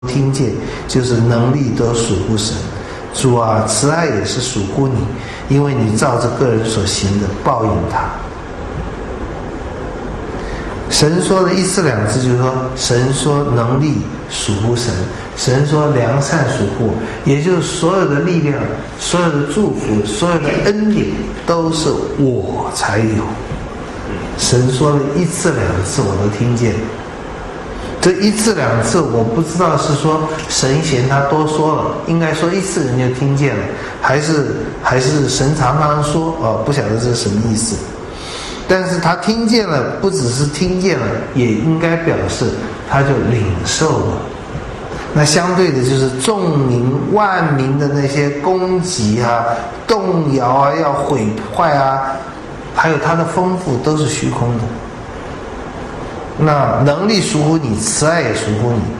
听见，就是能力都属乎神。主啊，慈爱也是属乎你，因为你照着个人所行的报应他。神说的一字两字，就是说，神说能力属乎神，神说良善属乎我，也就是所有的力量、所有的祝福、所有的恩典都是我才有。神说的一字两字，我都听见。这一字两字，我不知道是说神嫌他多说了，应该说一次人就听见了，还是神常常说不晓得这是什么意思。但是他听见了，不只是听见了，也应该表示他就领受了。那相对的就是众民万民的那些攻击啊、动摇啊、要毁坏啊，还有他的丰富都是虚空的。那能力属乎你，慈爱也属乎你，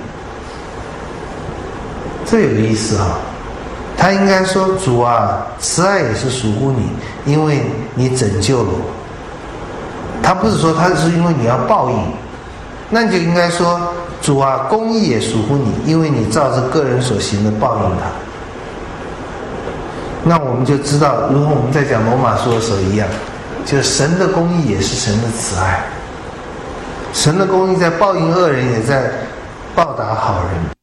这有意思啊。他应该说，主啊，慈爱也是属乎你，因为你拯救了我。他不是说他是因为你要报应，那你就应该说，主啊，公义也属乎你，因为你照着个人所行的报应他。那我们就知道，如同我们在讲罗马书的时候一样，就是神的公义也是神的慈爱。神的公义在报应恶人，也在报答好人。